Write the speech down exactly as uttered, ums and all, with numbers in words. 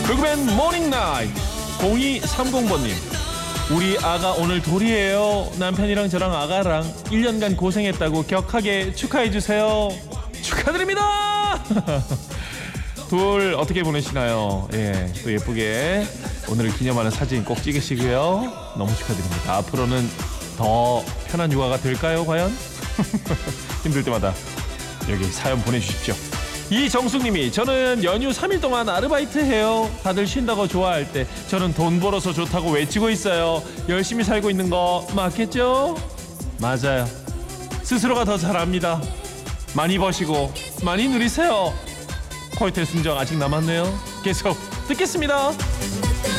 개그맨 모닝 나이트 공이삼공 번님. 우리 아가 오늘 돌이에요. 남편이랑 저랑 아가랑 일 년간 고생했다고 격하게 축하해주세요. 축하드립니다. 돌 어떻게 보내시나요? 예, 또 예쁘게 오늘을 기념하는 사진 꼭 찍으시고요. 너무 축하드립니다. 앞으로는 더 편한 육아가 될까요, 과연? 힘들 때마다 여기 사연 보내주십시오. 이정숙님이 저는 연휴 삼 일 동안 아르바이트 해요. 다들 쉰다고 좋아할 때 저는 돈 벌어서 좋다고 외치고 있어요. 열심히 살고 있는 거 맞겠죠? 맞아요. 스스로가 더 잘합니다. 많이 버시고 많이 누리세요. 코이텔 순정 아직 남았네요. 계속 듣겠습니다.